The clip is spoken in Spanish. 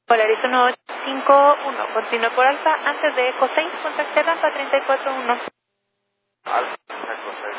Polaris 1851, continúe por alfa, antes de Eco 6, contacte rampa 341. Alfa, Eco 6.